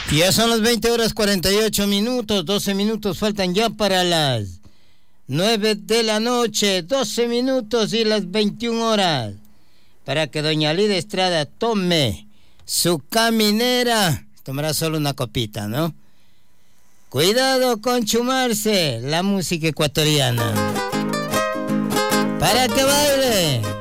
Ya son las 20:48, 12 minutos faltan ya para las 9 de la noche, 12 minutos y las 21 horas, para que doña Lida Estrada tome su caminera. Tomará solo una copita, ¿no? Cuidado con chumarse la música ecuatoriana. Para que baile.